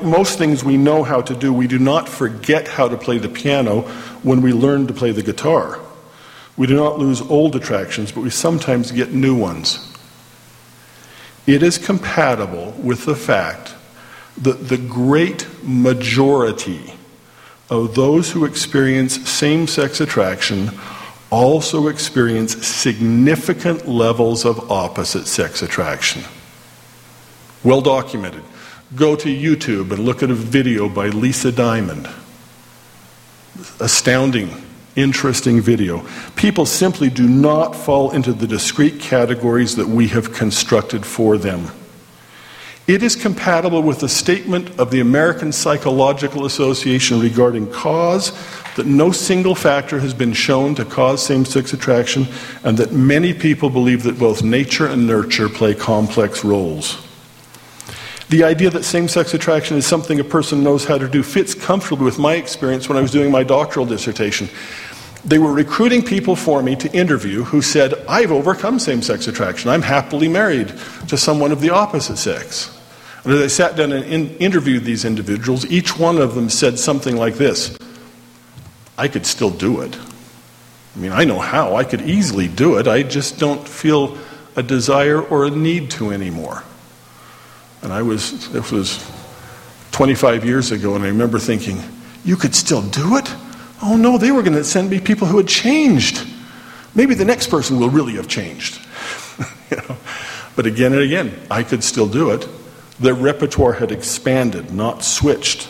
Like most things we know how to do, we do not forget how to play the piano when we learn to play the guitar. We do not lose old attractions, but we sometimes get new ones. It is compatible with the fact that the great majority of those who experience same-sex attraction also experience significant levels of opposite-sex attraction. Well documented. Go to YouTube and look at a video by Lisa Diamond. Astounding, interesting video. People simply do not fall into the discrete categories that we have constructed for them. It is compatible with the statement of the American Psychological Association regarding cause, that no single factor has been shown to cause same-sex attraction, and that many people believe that both nature and nurture play complex roles. The idea that same-sex attraction is something a person knows how to do fits comfortably with my experience when I was doing my doctoral dissertation. They were recruiting people for me to interview who said, I've overcome same-sex attraction. I'm happily married to someone of the opposite sex. And as I sat down and interviewed these individuals, each one of them said something like this: I could still do it. I mean, I know how. I could easily do it. I just don't feel a desire or a need to anymore. And this was 25 years ago, and I remember thinking, you could still do it? Oh no, they were going to send me people who had changed. Maybe the next person will really have changed. But again and again, I could still do it. Their repertoire had expanded, not switched.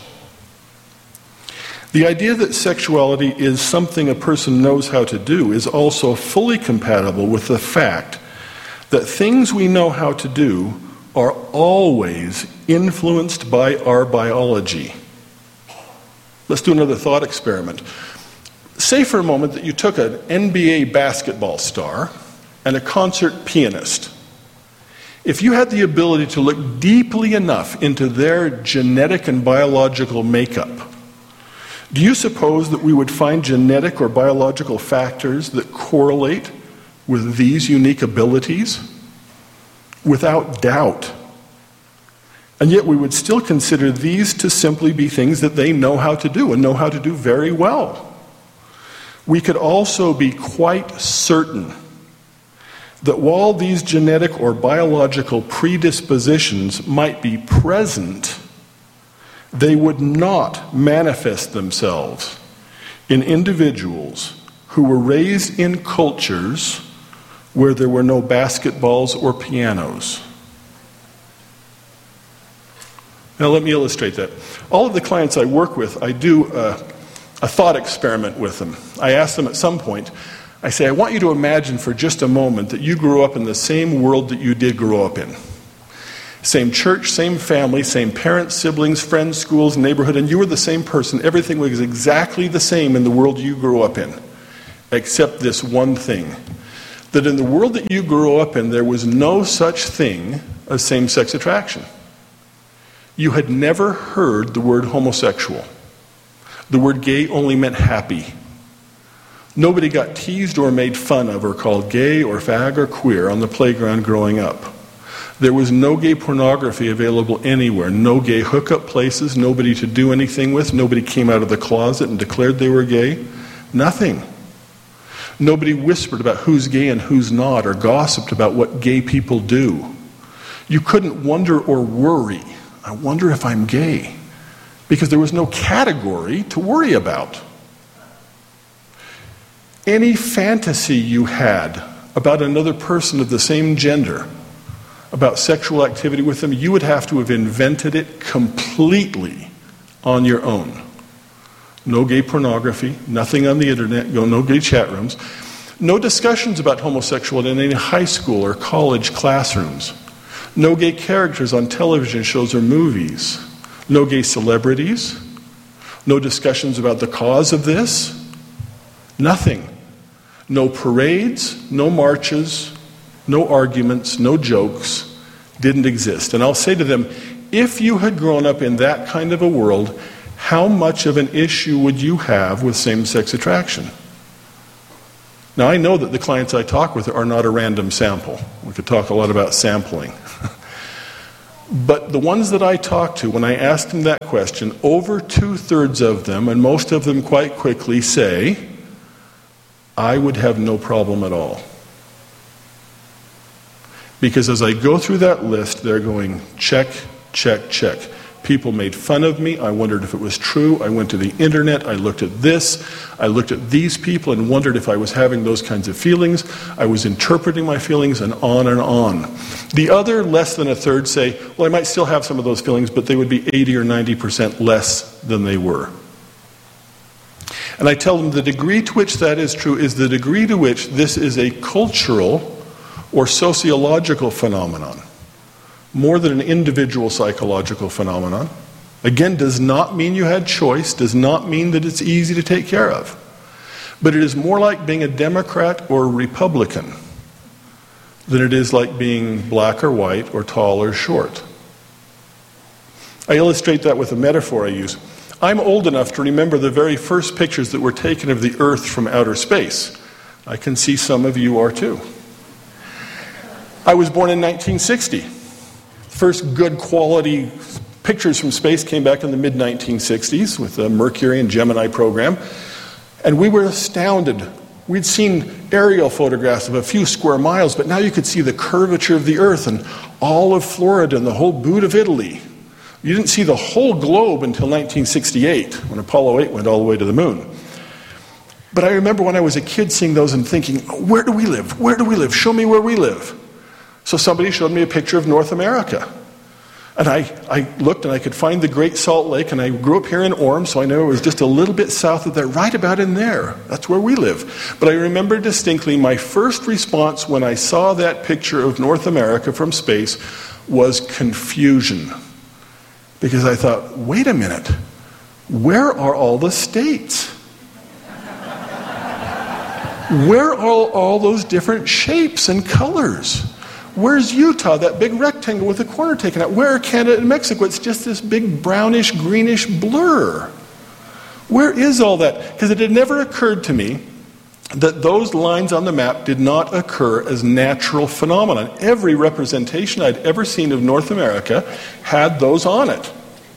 The idea that sexuality is something a person knows how to do is also fully compatible with the fact that things we know how to do are always influenced by our biology. Let's do another thought experiment. Say for a moment that you took an NBA basketball star and a concert pianist. If you had the ability to look deeply enough into their genetic and biological makeup, do you suppose that we would find genetic or biological factors that correlate with these unique abilities? Without doubt. And yet we would still consider these to simply be things that they know how to do and know how to do very well. We could also be quite certain that while these genetic or biological predispositions might be present, they would not manifest themselves in individuals who were raised in cultures where there were no basketballs or pianos. Now let me illustrate that. All of the clients I work with, I do a thought experiment with them. I ask them at some point, I say, I want you to imagine for just a moment that you grew up in the same world that you did grow up in. Same church, same family, same parents, siblings, friends, schools, neighborhood, and you were the same person. Everything was exactly the same in the world you grew up in, except this one thing. That in the world that you grew up in, there was no such thing as same-sex attraction. You had never heard the word homosexual. The word gay only meant happy. Nobody got teased or made fun of or called gay or fag or queer on the playground growing up. There was no gay pornography available anywhere, no gay hookup places, nobody to do anything with, nobody came out of the closet and declared they were gay. Nothing. Nobody whispered about who's gay and who's not, or gossiped about what gay people do. You couldn't wonder or worry, I wonder if I'm gay, because there was no category to worry about. Any fantasy you had about another person of the same gender, about sexual activity with them, you would have to have invented it completely on your own. No gay pornography, nothing on the internet, no gay chat rooms, no discussions about homosexuality in any high school or college classrooms, no gay characters on television shows or movies, no gay celebrities, no discussions about the cause of this, nothing. No parades, no marches, no arguments, no jokes, didn't exist. And I'll say to them, if you had grown up in that kind of a world, how much of an issue would you have with same-sex attraction? Now, I know that the clients I talk with are not a random sample. We could talk a lot about sampling. But the ones that I talked to, when I asked them that question, over 2/3 of them, and most of them quite quickly, say, I would have no problem at all. Because as I go through that list, they're going, check, check, check. People made fun of me. I wondered if it was true. I went to the internet. I looked at this. I looked at these people and wondered if I was having those kinds of feelings. I was interpreting my feelings, and on and on. The other, less than 1/3, say, well, I might still have some of those feelings, but they would be 80 or 90% less than they were. And I tell them the degree to which that is true is the degree to which this is a cultural or sociological phenomenon, more than an individual psychological phenomenon. Again, does not mean you had choice, does not mean that it's easy to take care of. But it is more like being a Democrat or a Republican than it is like being black or white or tall or short. I illustrate that with a metaphor I use. I'm old enough to remember the very first pictures that were taken of the Earth from outer space. I can see some of you are too. I was born in 1960. First good quality pictures from space came back in the mid-1960s with the Mercury and Gemini program. And we were astounded. We'd seen aerial photographs of a few square miles, but now you could see the curvature of the Earth and all of Florida and the whole boot of Italy. You didn't see the whole globe until 1968, when Apollo 8 went all the way to the moon. But I remember when I was a kid seeing those and thinking, where do we live? Where do we live? Show me where we live. So somebody showed me a picture of North America. And I looked and I could find the Great Salt Lake, and I grew up here in Orem, so I know it was just a little bit south of there, right about in there. That's where we live. But I remember distinctly my first response when I saw that picture of North America from space was confusion. Because I thought, wait a minute, where are all the states? Where are all those different shapes and colors? Where's Utah, that big rectangle with the corner taken out? Where are Canada and Mexico? It's just this big brownish, greenish blur. Where is all that? Because it had never occurred to me that those lines on the map did not occur as natural phenomena. Every representation I'd ever seen of North America had those on it.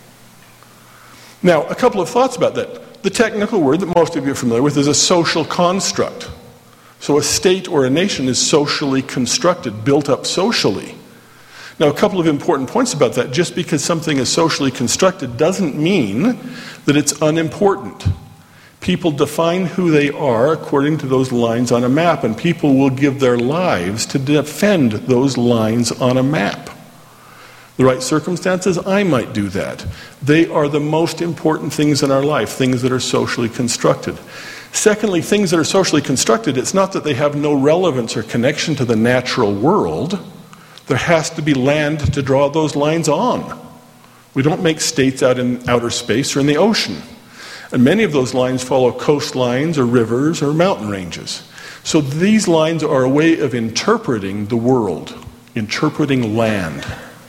Now, a couple of thoughts about that. The technical word that most of you are familiar with is a social construct. So a state or a nation is socially constructed, built up socially. Now, a couple of important points about that. Just because something is socially constructed doesn't mean that it's unimportant. People define who they are according to those lines on a map, and people will give their lives to defend those lines on a map. The right circumstances, I might do that. They are the most important things in our life, things that are socially constructed. Secondly, things that are socially constructed, it's not that they have no relevance or connection to the natural world. There has to be land to draw those lines on. We don't make states out in outer space or in the ocean. And many of those lines follow coastlines or rivers or mountain ranges. So these lines are a way of interpreting the world, interpreting land.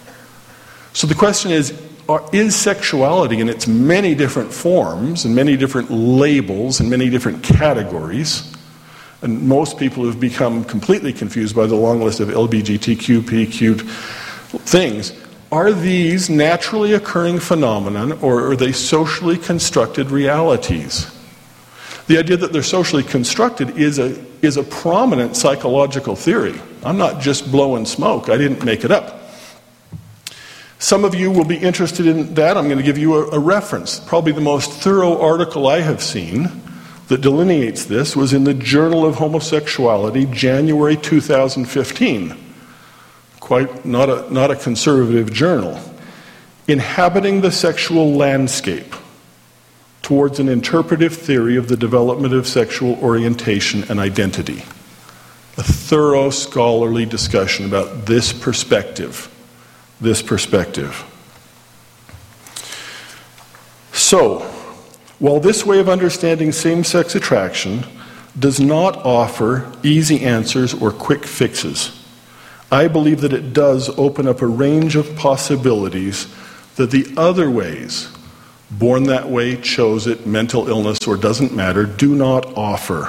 So the question is sexuality in its many different forms and many different labels and many different categories, and most people have become completely confused by the long list of LGBTQ things, are these naturally occurring phenomena, or are they socially constructed realities? The idea that they're socially constructed is a prominent psychological theory. I'm not just blowing smoke. I didn't make it up. Some of you will be interested in that. I'm going to give you a reference. Probably the most thorough article I have seen that delineates this was in the Journal of Homosexuality, January 2015. Quite not a conservative journal. Inhabiting the Sexual Landscape Towards an Interpretive Theory of the Development of Sexual Orientation and Identity. A thorough scholarly discussion about this perspective. So, while this way of understanding same-sex attraction does not offer easy answers or quick fixes, I believe that it does open up a range of possibilities that the other ways, born that way, chose it, mental illness, or doesn't matter, do not offer.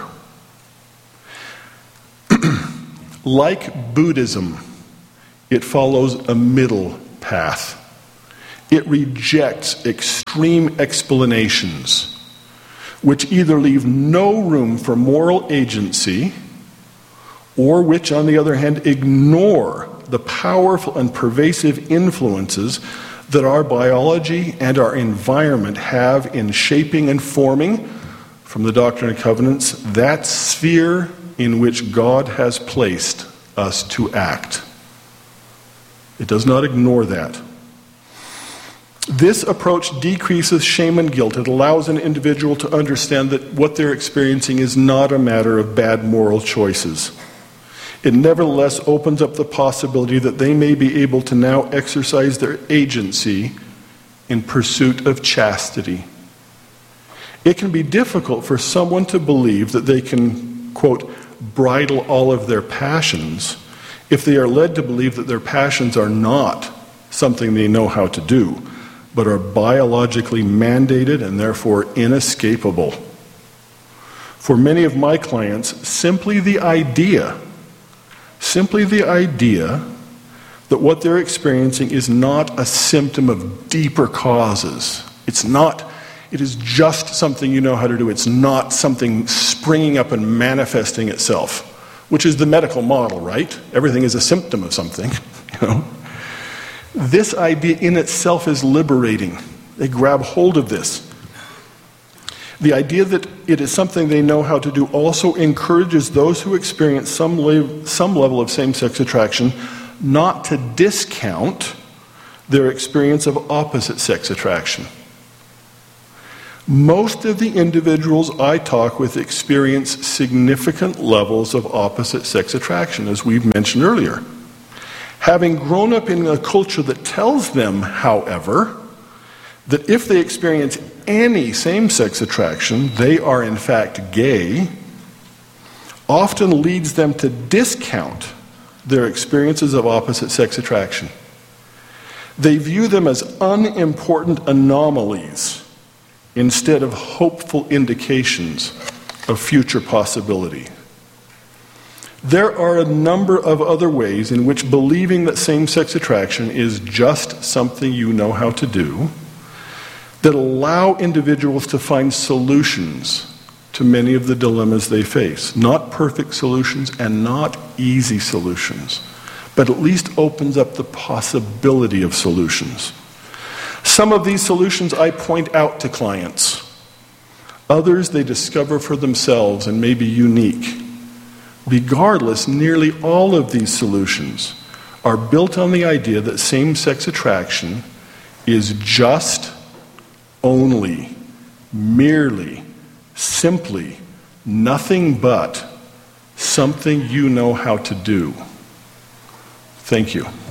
Like Buddhism, it follows a middle path. It rejects extreme explanations, which either leave no room for moral agency, or which, on the other hand, ignore the powerful and pervasive influences that our biology and our environment have in shaping and forming, from the Doctrine and Covenants, that sphere in which God has placed us to act. It does not ignore that. This approach decreases shame and guilt. It allows an individual to understand that what they're experiencing is not a matter of bad moral choices. It nevertheless opens up the possibility that they may be able to now exercise their agency in pursuit of chastity. It can be difficult for someone to believe that they can, quote, bridle all of their passions if they are led to believe that their passions are not something they know how to do, but are biologically mandated and therefore inescapable. For many of my clients, simply the idea that what they're experiencing is not a symptom of deeper causes. It is just something you know how to do. It's not something springing up and manifesting itself, which is the medical model, right? Everything is a symptom of something, you know. This idea in itself is liberating. They grab hold of this. The idea that it is something they know how to do also encourages those who experience some level of same-sex attraction not to discount their experience of opposite-sex attraction. Most of the individuals I talk with experience significant levels of opposite-sex attraction, as we've mentioned earlier. Having grown up in a culture that tells them, however, that if they experience any same-sex attraction, they are in fact gay, often leads them to discount their experiences of opposite-sex attraction. They view them as unimportant anomalies instead of hopeful indications of future possibility. There are a number of other ways in which believing that same-sex attraction is just something you know how to do that allow individuals to find solutions to many of the dilemmas they face. Not perfect solutions and not easy solutions, but at least opens up the possibility of solutions. Some of these solutions I point out to clients. Others they discover for themselves and may be unique. Regardless, nearly all of these solutions are built on the idea that same-sex attraction is just, only, merely, simply, nothing but something you know how to do. Thank you.